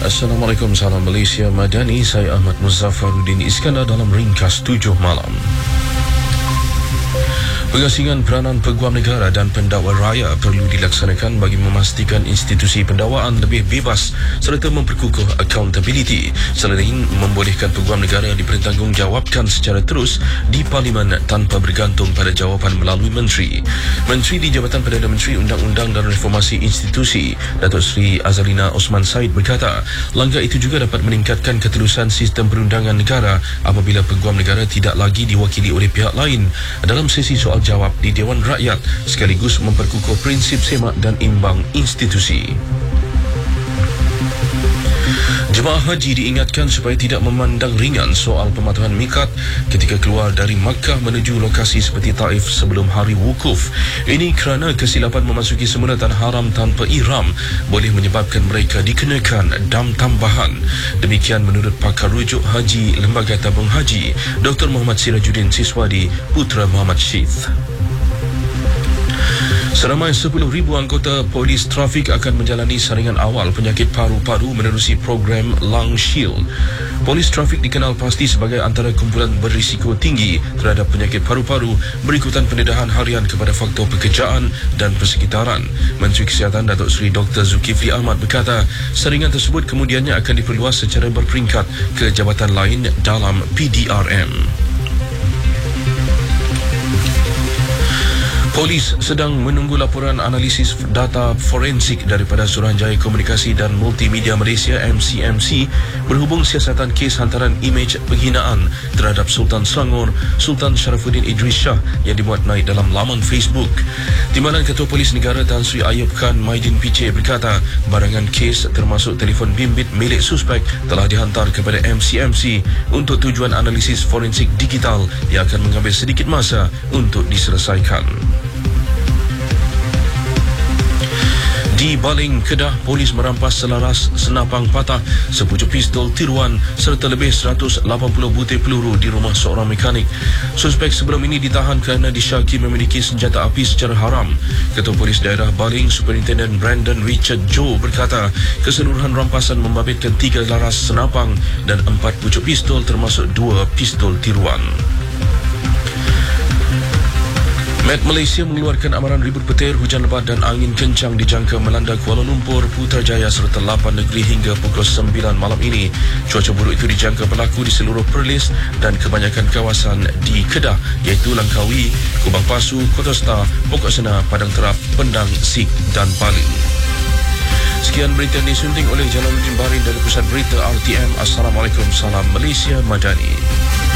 Assalamualaikum, salam Malaysia Madani. Saya Ahmad Muzaffaruddin Iskandar dalam ringkas 7 malam. Pengasingan peranan peguam negara dan pendakwa raya perlu dilaksanakan bagi memastikan institusi pendakwaan lebih bebas serta memperkukuh accountability, selain membolehkan peguam negara dipertanggungjawabkan secara terus di Parlimen tanpa bergantung pada jawapan melalui Menteri. Menteri di Jabatan Perdana Menteri Undang-Undang dan Reformasi Institusi, Datuk Seri Azalina Osman Said berkata, langkah itu juga dapat meningkatkan ketelusan sistem perundangan negara apabila peguam negara tidak lagi diwakili oleh pihak lain dalam sesi soal jawab di Dewan Rakyat, sekaligus memperkukuh prinsip semak dan imbang institusi. Jemaah haji diingatkan supaya tidak memandang ringan soal pematuhan mikat ketika keluar dari Makkah menuju lokasi seperti Taif sebelum hari wukuf. Ini kerana kesilapan memasuki semulatan haram tanpa ihram boleh menyebabkan mereka dikenakan dam tambahan. Demikian menurut pakar rujuk haji Lembaga Tabung Haji, Dr. Muhammad Sirajuddin Siswadi, putra Muhammad Syith. Seramai 10,000 anggota polis trafik akan menjalani saringan awal penyakit paru-paru menerusi program Lung Shield. Polis trafik dikenal pasti sebagai antara kumpulan berisiko tinggi terhadap penyakit paru-paru berikutan pendedahan harian kepada faktor pekerjaan dan persekitaran. Menteri Kesihatan Datuk Seri Dr. Zulkifli Ahmad berkata, saringan tersebut kemudiannya akan diperluas secara berperingkat ke jabatan lain dalam PDRM. Polis sedang menunggu laporan analisis data forensik daripada Suruhanjaya Komunikasi dan Multimedia Malaysia MCMC berhubung siasatan kes hantaran imej penghinaan terhadap Sultan Selangor, Sultan Sharafuddin Idris Shah yang dimuat naik dalam laman Facebook. Timbalan Ketua Polis Negara Tan Sri Ayub Khan Maidin Piche berkata, barangan kes termasuk telefon bimbit milik suspek telah dihantar kepada MCMC untuk tujuan analisis forensik digital yang akan mengambil sedikit masa untuk diselesaikan. Di Baling, Kedah, polis merampas selaras senapang patah, sepucuk pistol tiruan serta lebih 180 butir peluru di rumah seorang mekanik. Suspek sebelum ini ditahan kerana disyaki memiliki senjata api secara haram. Ketua Polis Daerah Baling, Superintendent Brandon Richard Joe berkata, keseluruhan rampasan membabitkan 3 laras senapang dan 4 pucuk pistol termasuk 2 pistol tiruan. Met Malaysia mengeluarkan amaran ribut petir, hujan lebat dan angin kencang dijangka melanda Kuala Lumpur, Putrajaya serta 8 negeri hingga pukul 9 malam ini. Cuaca buruk itu dijangka berlaku di seluruh Perlis dan kebanyakan kawasan di Kedah iaitu Langkawi, Kubang Pasu, Kota Star, Pokok Sena, Padang Terap, Pendang, Sik dan Baling. Sekian berita yang disunting oleh Jalaluddin Barin dari Pusat Berita RTM. Assalamualaikum, salam Malaysia Madani.